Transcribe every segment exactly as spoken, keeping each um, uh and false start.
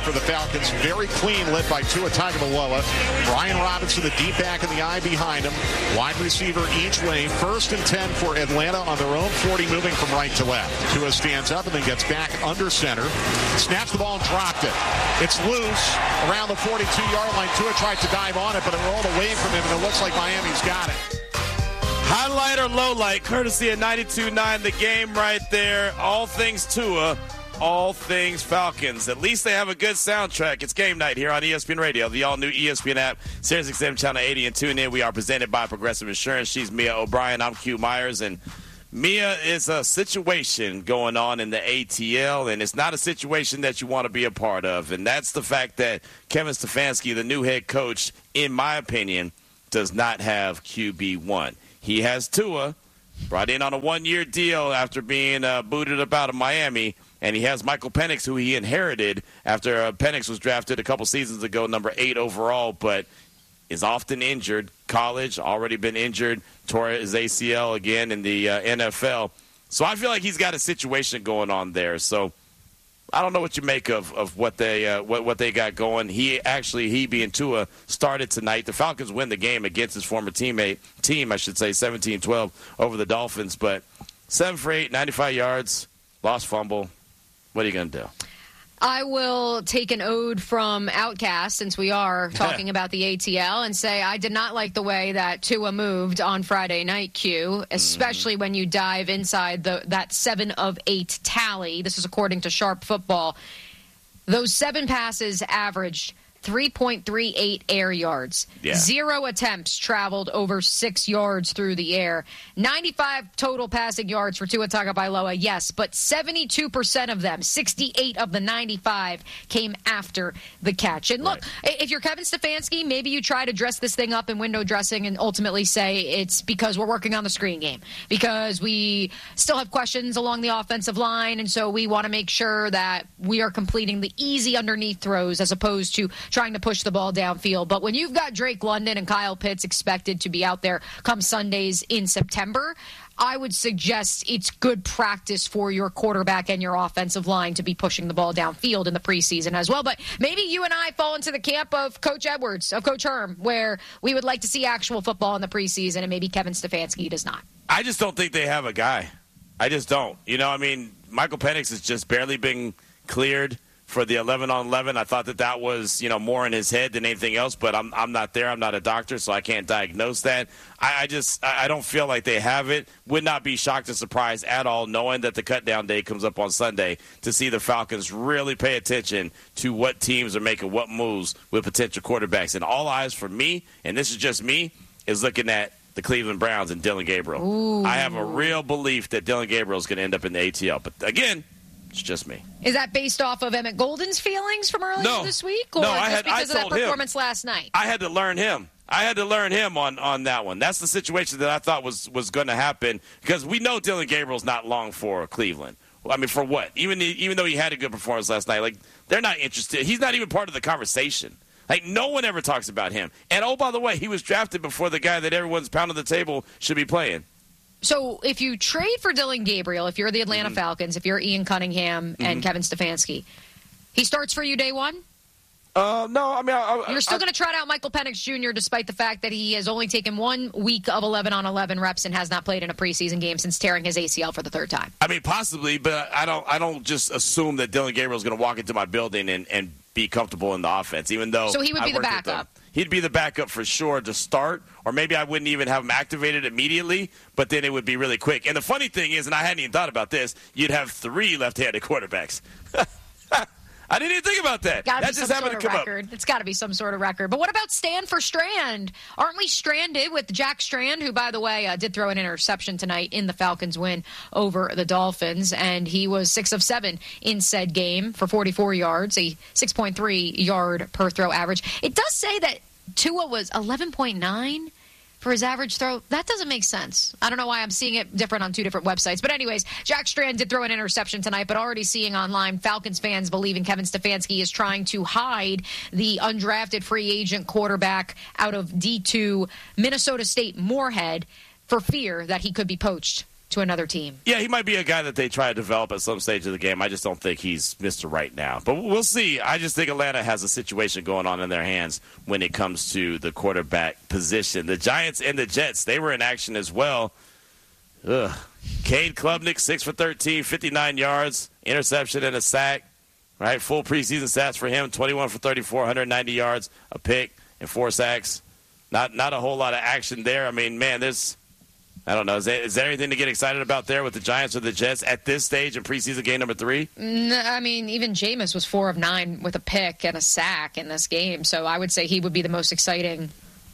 for the Falcons. Very clean, led by Tua Tagovailoa. Brian Robinson, the deep back in the eye behind him. Wide receiver each way. First and ten for Atlanta on their own forty, moving from right to left. Tua stands up and then gets back under center. Snaps the ball and dropped it. It's loose around the forty-two-yard line. Tua tried to dive on it, but it rolled away from him, and it looks like Miami's got it. Highlight or low light, courtesy of ninety-two nine, the game right there. All things Tua, all things Falcons. At least they have a good soundtrack. It's game night here on E S P N Radio, the all-new E S P N app, Sirius X M Channel eighty, and tune in. We are presented by Progressive Insurance. She's Mia O'Brien. I'm Q Myers, and Mia, is a situation going on in the A T L, and it's not a situation that you want to be a part of, and that's the fact that Kevin Stefanski, the new head coach, in my opinion, does not have Q B one. He has Tua, brought in on a one-year deal after being uh, booted up out of Miami, and he has Michael Penix, who he inherited after uh, Penix was drafted a couple seasons ago, number eight overall, but is often injured. College, already been injured, tore his A C L again in the uh, N F L. So I feel like he's got a situation going on there. So I don't know what you make of, of what they uh, what what they got going. He actually, he being Tua, started tonight. The Falcons win the game against his former teammate team, I should say, seventeen twelve over the Dolphins. But seven for eight, ninety-five yards, lost fumble. What are you going to do? I will take an ode from Outcast, since we are talking about the A T L, and say I did not like the way that Tua moved on Friday night, Q, especially mm. when you dive inside the that seven of eight tally. This is according to Sharp Football. Those seven passes averaged three point three eight air yards. Yeah. Zero attempts traveled over six yards through the air. ninety-five total passing yards for Tua Tagovailoa, yes, but seventy-two percent of them, sixty-eight of the ninety-five, came after the catch. And look, right. if you're Kevin Stefanski, maybe you try to dress this thing up in window dressing and ultimately say it's because we're working on the screen game, because we still have questions along the offensive line, and so we want to make sure that we are completing the easy underneath throws as opposed to trying to push the ball downfield. But when you've got Drake London and Kyle Pitts expected to be out there come Sundays in September, I would suggest it's good practice for your quarterback and your offensive line to be pushing the ball downfield in the preseason as well. But maybe you and I fall into the camp of Coach Edwards, of Coach Herm, where we would like to see actual football in the preseason, and maybe Kevin Stefanski does not. I just don't think they have a guy. I just don't. You know, I mean, Michael Penix has just barely been cleared for the eleven on eleven. I thought that that was, you know, more in his head than anything else, but I'm I'm not there. I'm not a doctor, so I can't diagnose that. I, I just I don't feel like they have it. Would not be shocked or surprised at all, knowing that the cutdown day comes up on Sunday, to see the Falcons really pay attention to what teams are making what moves with potential quarterbacks. And all eyes for me, and this is just me, is looking at the Cleveland Browns and Dillon Gabriel. Ooh. I have a real belief that Dillon Gabriel is going to end up in the A T L. But again, it's just me. Is that based off of Emmett Golden's feelings from earlier no. this week? Or no, just I had, because I of that performance him. last night? I had to learn him. I had to learn him on, on that one. That's the situation that I thought was, was going to happen, because we know Dillon Gabriel's not long for Cleveland. I mean, for what? Even even though he had a good performance last night, like, they're not interested. He's not even part of the conversation. Like, no one ever talks about him. And, oh, by the way, he was drafted before the guy that everyone's pounding the table should be playing. So if you trade for Dillon Gabriel, if you're the Atlanta mm-hmm. Falcons, if you're Ian Cunningham and mm-hmm. Kevin Stefanski, he starts for you day one? Uh, no, I mean, I, I, you're still going to trot out Michael Penix Junior despite the fact that he has only taken one week of eleven on eleven reps and has not played in a preseason game since tearing his A C L for the third time. I mean, possibly, but I don't. I don't just assume that Dillon Gabriel is going to walk into my building and, and be comfortable in the offense, even though. So he would be the backup. He'd be the backup for sure to start, or maybe I wouldn't even have him activated immediately, but then it would be really quick. And the funny thing is, and I hadn't even thought about this, you'd have three left-handed quarterbacks. I didn't even think about that. Gotta that be just some happened sort to of come record. up. It's got to be some sort of record. But what about Stand for Strand? Aren't we stranded with Jack Strand, who, by the way, uh, did throw an interception tonight in the Falcons' win over the Dolphins, and he was six of seven in said game for forty-four yards, a six point three yard per throw average. It does say that Tua was eleven point nine for his average throw. That doesn't make sense. I don't know why I'm seeing it different on two different websites. But anyways, Jack Strand did throw an interception tonight, but already seeing online Falcons fans believing Kevin Stefanski is trying to hide the undrafted free agent quarterback out of D two Minnesota State Moorhead for fear that he could be poached to another team. Yeah, he might be a guy that they try to develop at some stage of the game. I just don't think he's Mister Right now. But we'll see. I just think Atlanta has a situation going on in their hands when it comes to the quarterback position. The Giants and the Jets, they were in action as well. Ugh. Cade Klubnik, six for thirteen, fifty-nine yards, interception and a sack. Right, full preseason stats for him, twenty-one for thirty-four, one hundred ninety yards, a pick, and four sacks. Not not a whole lot of action there. I mean, man, there's – I don't know. Is there, is there anything to get excited about there with the Giants or the Jets at this stage in preseason game number three? No, I mean, even Jameis was four of nine with a pick and a sack in this game. So I would say he would be the most exciting,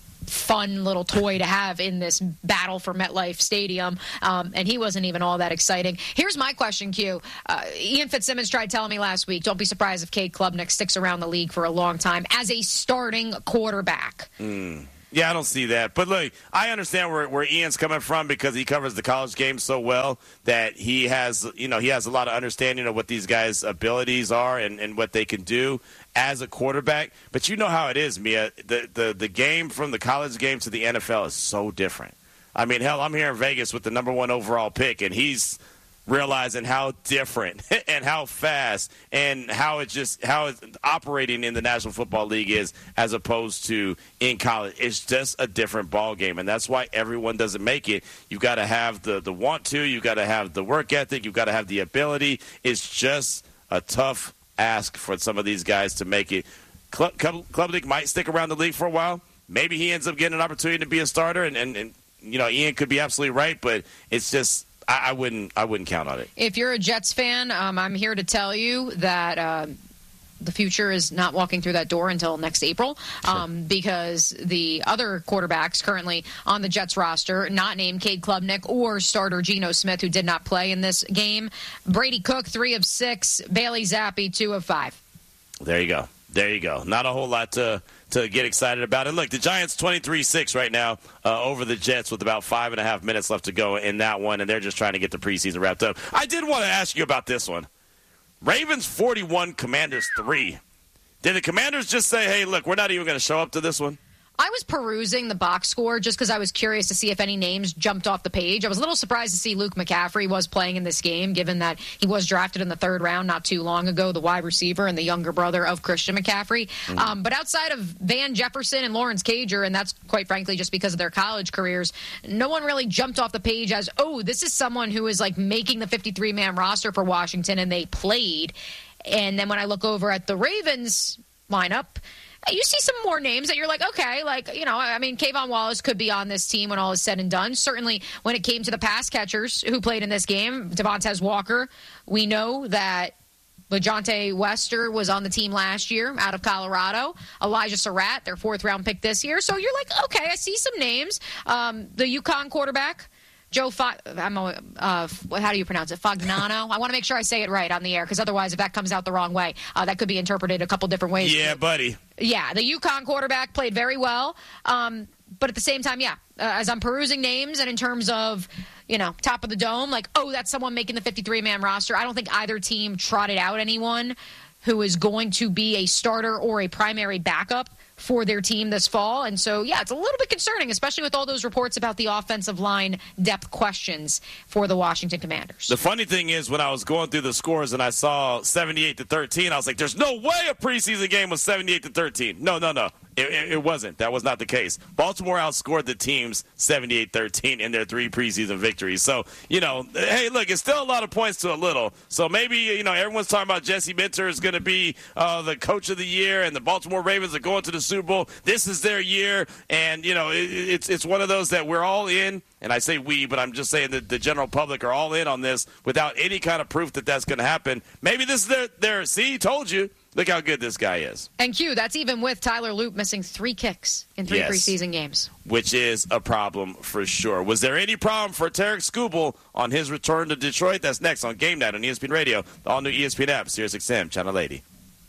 fun little toy to have in this battle for MetLife Stadium. Um, and he wasn't even all that exciting. Here's my question, Q. Uh, Ian Fitzsimmons tried telling me last week, don't be surprised if Cade Klubnik sticks around the league for a long time as a starting quarterback. Mm. Yeah, I don't see that. But look, I understand where, where Ian's coming from because he covers the college game so well that he has, you know, he has a lot of understanding of what these guys' abilities are and, and what they can do as a quarterback. But you know how it is, Mia. The, the, the game from the college game to the N F L is so different. I mean, hell, I'm here in Vegas with the number one overall pick, and he's realizing how different and how fast and how it just how it's operating in the National Football League is as opposed to in college. It's just a different ball game, and that's why everyone doesn't make it. You've got to have the the want to, you've got to have the work ethic, you've got to have the ability. It's just a tough ask for some of these guys to make it. Klubnik might stick around the league for a while. Maybe he ends up getting an opportunity to be a starter, and, and, and you know, Ian could be absolutely right, but it's just I wouldn't. I wouldn't count on it. If you're a Jets fan, um, I'm here to tell you that uh, the future is not walking through that door until next April, um, sure. because the other quarterbacks currently on the Jets roster, not named Cade Klubnik or starter Geno Smith, who did not play in this game. Brady Cook, three of six. Bailey Zappi, two of five. There you go. There you go. Not a whole lot to to get excited about. And look, the Giants twenty-three six right now uh, over the Jets with about five and a half minutes left to go in that one, and they're just trying to get the preseason wrapped up. I did want to ask you about this one. Ravens forty-one, Commanders three. Did the Commanders just say, hey, look, we're not even going to show up to this one? I was perusing the box score just because I was curious to see if any names jumped off the page. I was a little surprised to see Luke McCaffrey was playing in this game, given that he was drafted in the third round not too long ago, the wide receiver and the younger brother of Christian McCaffrey. Mm-hmm. Um, but outside of Van Jefferson and Lawrence Cager, and that's quite frankly just because of their college careers, no one really jumped off the page as, oh, this is someone who is like making the fifty-three man roster for Washington, and they played. And then when I look over at the Ravens lineup, you see some more names that you're like, okay, like, you know, I mean, Kayvon Wallace could be on this team when all is said and done. Certainly when it came to the pass catchers who played in this game, Devontae Walker, we know that LeJohntay Wester was on the team last year out of Colorado. Elijah Surratt, their fourth-round pick this year. So you're like, okay, I see some names. Um, the UConn quarterback, Joe, Fa- I'm a, uh, how do you pronounce it? Fagnano. I want to make sure I say it right on the air, because otherwise, if that comes out the wrong way, uh, that could be interpreted a couple different ways. Yeah, buddy. Yeah, the UConn quarterback played very well. Um, but at the same time, yeah, uh, as I'm perusing names and in terms of, you know, top of the dome, like, oh, that's someone making the fifty-three man roster. I don't think either team trotted out anyone who is going to be a starter or a primary backup for their team this fall. And so, yeah, it's a little bit concerning, especially with all those reports about the offensive line depth questions for the Washington Commanders. The funny thing is, when I was going through the scores and I saw seventy-eight to thirteen, I was like, there's no way a preseason game was seventy-eight to thirteen. No, no, no. It, it, it wasn't. That was not the case. Baltimore outscored the teams seventy-eight thirteen in their three preseason victories. So, you know, hey, look, it's still a lot of points to a little. So maybe, you know, everyone's talking about Jesse Minter is going to be uh, the coach of the year, and the Baltimore Ravens are going to the Super Bowl. This is their year, and, you know, it, it's it's one of those that we're all in, and I say we, but I'm just saying that the general public are all in on this without any kind of proof that that's going to happen. Maybe this is their, their see, told you. Look how good this guy is. And Q, that's even with Tyler Loop missing three kicks in three yes, preseason games. Which is a problem for sure. Was there any problem for Tarek Skubal on his return to Detroit? That's next on Game Night on E S P N Radio, the all-new E S P N app, Sirius X M, Channel eighty.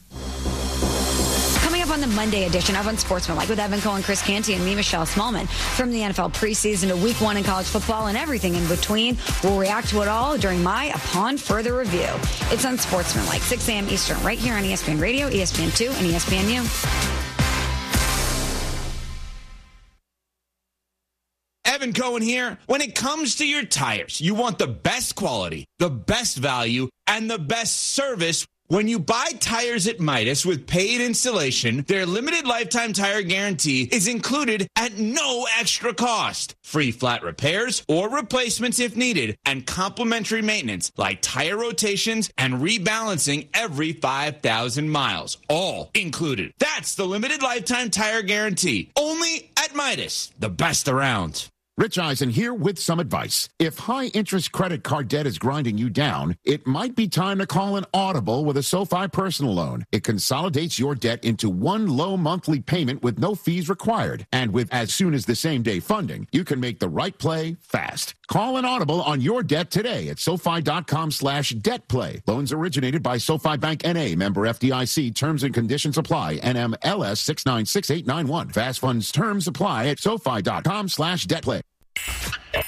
Coming up on the Monday edition of Unsportsmanlike with Evan Cohen, Chris Canty, and me, Michelle Smallman. From the N F L preseason to week one in college football and everything in between, we'll react to it all during my Upon Further Review. It's Unsportsmanlike, six a.m. Eastern, right here on E S P N Radio, E S P N two, and E S P N U. Evan Evan Cohen here. When it comes to your tires, you want the best quality, the best value, and the best service. When you buy tires at Midas with paid installation, their limited lifetime tire guarantee is included at no extra cost. Free flat repairs or replacements if needed, and complimentary maintenance like tire rotations and rebalancing every five thousand miles. All included. That's the limited lifetime tire guarantee. Only at Midas, the best around. Rich Eisen here with some advice. If high-interest credit card debt is grinding you down, it might be time to call an Audible with a SoFi personal loan. It consolidates your debt into one low monthly payment with no fees required. And with as soon as the same-day funding, you can make the right play fast. Call an Audible on your debt today at SoFi.com slash debt play. Loans originated by SoFi Bank N A, member F D I C. Terms and conditions apply. N M L S six nine six eight nine one. Fast funds terms apply at SoFi.com slash debt play.